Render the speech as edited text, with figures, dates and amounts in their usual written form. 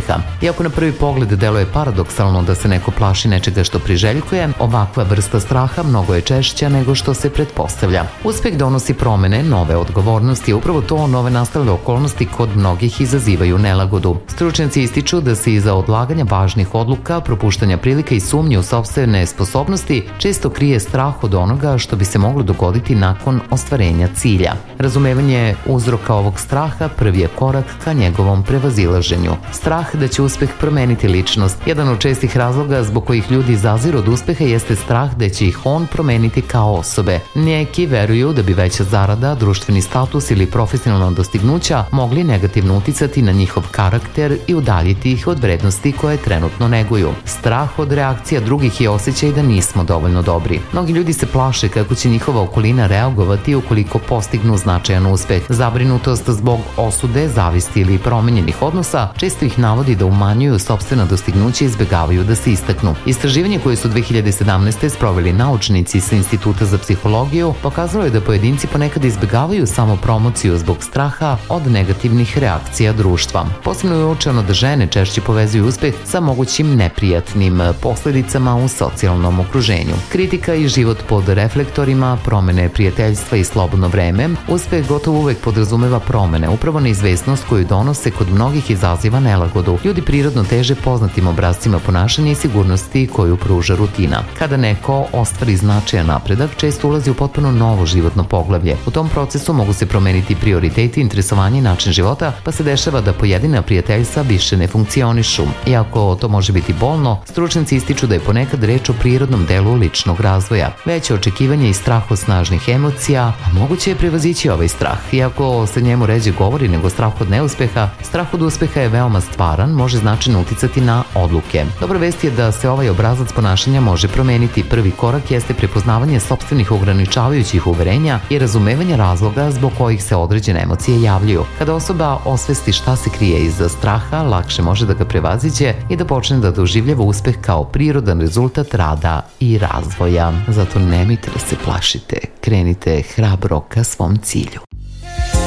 uspeha. Iako na prvi pogled deluje paradoksalno da se neko plaši nečega što priželjkuje, ovakva vrsta straha mnogo je češća nego što se pretpostavlja. Uspeh donosi promene, nove odgovornosti, upravo to nove nastale okolnosti kod mnogih izazivaju nelagodu. Stručnjaci ističu da se iza odlaganja važnih odluka, propuštanja prilika i sumnje u sopstvene sposobnosti često krije strah od onoga što bi se moglo dogoditi nakon ostvarenja cilja. Razumevanje uzroka ovog straha prvi je korak ka njegovom prevazilaženju. Strah da će uspeh promeniti ličnost. Jedan od čestih razloga zbog kojih ljudi zaziru od uspeha jeste strah da će ih on promeniti kao osobe. Neki veruju da bi veća zarada, društveni status ili profesionalna dostignuća mogli negativno uticati na njihov karakter i udaljiti ih od vrednosti koje trenutno neguju. Strah od reakcija drugih je osjećaj da nismo dovoljno dobri. Mnogi ljudi se plaše kako će njihova okolina reagovati ukoliko postignu značajan uspeh. Zabrinutost zbog osude, zavisti ili promenjenih odnosa često ih navodi da umanjuju sopstvena dostignuća i izbegavaju da se istaknu. Istraživanje koje su 2017. sproveli naučnici sa Instituta za psihologiju pokazalo je da pojedinci ponekad izbegavaju samopromociju zbog straha od negativnih reakcija društva. Posebno je uočeno da žene češće povezuju uspeh sa mogućim neprijatnim posledicama u socijalnom okruženju. Kritika i život pod reflektorima, promene prijateljstva i slobodno vreme, uspeh gotovo uvek podrazumeva promene. Upravo neizvesnost koju donose kod mnogih izaziva nelagodu. Ljudi prirodno teže poznatim obrascima ponašanja i sigurnosti koju pruža rutina. Kada neko ostvari značajan napredak, često ulazi u potpuno novo životno poglavlje. U tom procesu mogu se promeniti prioriteti, interesovanje i način života, pa se dešava da pojedina prijateljstva više ne funkcionišu. Iako to može biti bolno, stručnjaci ističu da je ponekad reč o prirodnom delu ličnog razvoja. Veće očekivanje i strah od snažnih emocija, a moguće je prevazići ovaj strah. Iako se njemu ređe govori nego strah od neuspeha, strah od uspeha je veoma stvaran, može značajno uticati na odluke. Dobra vest je da se ovaj obrazac ponašanja može promeniti. Prvi korak jeste prepoznavanje sopstvenih ograničavajućih uverenja i razumevanje razloga zbog kojih se određene emocije javljaju. Kada osoba osvesti šta se krije iza straha, lakše može da ga prevaziđe i da počne da doživljava uspeh kao prirodan rezultat rada i razvoja. Zato nemojte da se plašite, krenite hrabro ka svom cilju.